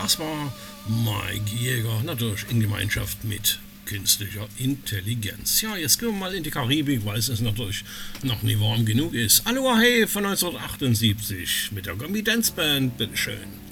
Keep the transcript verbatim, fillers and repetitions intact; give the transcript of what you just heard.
Das war Mike Jäger, natürlich in Gemeinschaft mit künstlicher Intelligenz. Ja, jetzt gehen wir mal in die Karibik, weil es natürlich noch nie warm genug ist. Aloha Hey von neunzehnhundertachtundsiebzig mit der Gummi Dance Band, bitteschön.